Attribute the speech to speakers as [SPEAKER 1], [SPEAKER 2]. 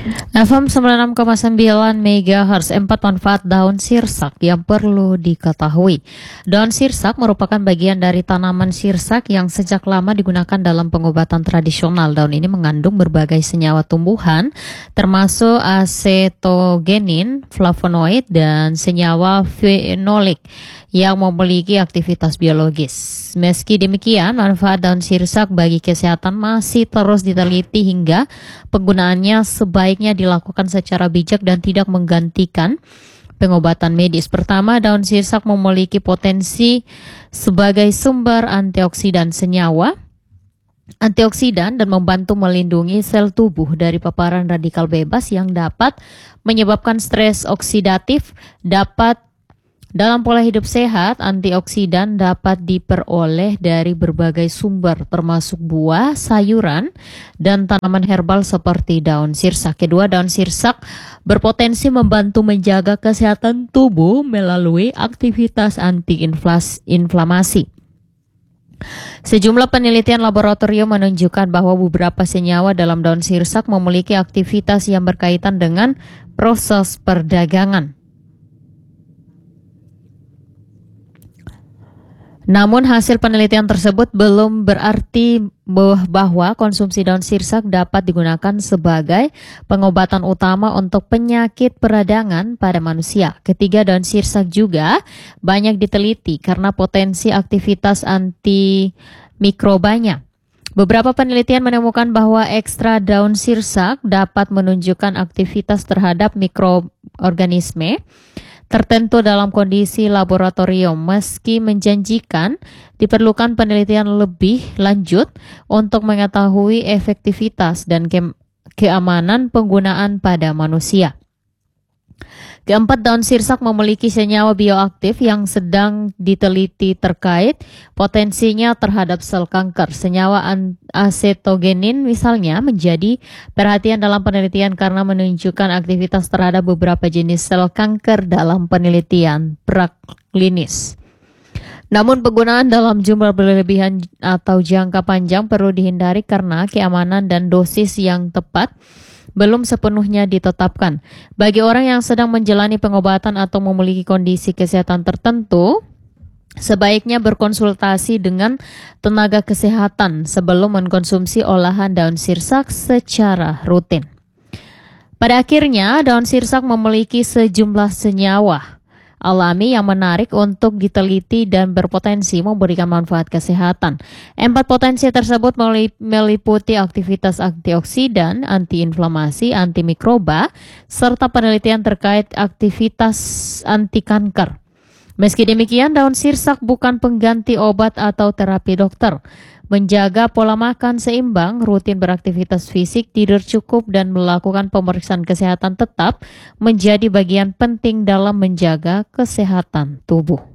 [SPEAKER 1] FM 96,9 MHz 4 manfaat daun sirsak yang perlu diketahui. Daun sirsak merupakan bagian dari tanaman sirsak yang sejak lama digunakan dalam pengobatan tradisional. Daun ini mengandung berbagai senyawa tumbuhan termasuk acetogenin, flavonoid, dan senyawa fenolik yang memiliki aktivitas biologis. Meski demikian, manfaat daun sirsak bagi kesehatan masih terus diteliti hingga penggunaannya sebaiknya dilakukan secara bijak dan tidak menggantikan pengobatan medis. Pertama, daun sirsak memiliki potensi sebagai sumber antioksidan dan membantu melindungi sel tubuh dari paparan radikal bebas yang dapat menyebabkan stres oksidatif. Dalam pola hidup sehat, antioksidan dapat diperoleh dari berbagai sumber termasuk buah, sayuran, dan tanaman herbal seperti daun sirsak. Kedua, daun sirsak berpotensi membantu menjaga kesehatan tubuh melalui aktivitas anti-inflamasi. Sejumlah penelitian laboratorium menunjukkan bahwa beberapa senyawa dalam daun sirsak memiliki aktivitas yang berkaitan dengan proses perdagangan. Namun hasil penelitian tersebut belum berarti bahwa konsumsi daun sirsak dapat digunakan sebagai pengobatan utama untuk penyakit peradangan pada manusia. Ketiga, daun sirsak juga banyak diteliti karena potensi aktivitas antimikrobanya. Beberapa penelitian menemukan bahwa ekstra daun sirsak dapat menunjukkan aktivitas terhadap mikroorganisme tertentu dalam kondisi laboratorium. Meski menjanjikan, diperlukan penelitian lebih lanjut untuk mengetahui efektivitas dan keamanan penggunaan pada manusia. Keempat, daun sirsak memiliki senyawa bioaktif yang sedang diteliti terkait potensinya terhadap sel kanker. Senyawa acetogenin misalnya menjadi perhatian dalam penelitian karena menunjukkan aktivitas terhadap beberapa jenis sel kanker dalam penelitian praklinis. Namun penggunaan dalam jumlah berlebihan atau jangka panjang perlu dihindari karena keamanan dan dosis yang tepat belum sepenuhnya ditetapkan. Bagi orang yang sedang menjalani pengobatan atau memiliki kondisi kesehatan tertentu, sebaiknya berkonsultasi dengan tenaga kesehatan sebelum mengkonsumsi olahan daun sirsak secara rutin. Pada akhirnya, daun sirsak memiliki sejumlah senyawa alami yang menarik untuk diteliti dan berpotensi memberikan manfaat kesehatan. Empat potensi tersebut meliputi aktivitas antioksidan, antiinflamasi, antimikroba, serta penelitian terkait aktivitas anti kanker. Meski demikian, daun sirsak bukan pengganti obat atau terapi dokter. Menjaga pola makan seimbang, rutin beraktivitas fisik, tidur cukup, dan melakukan pemeriksaan kesehatan tetap menjadi bagian penting dalam menjaga kesehatan tubuh.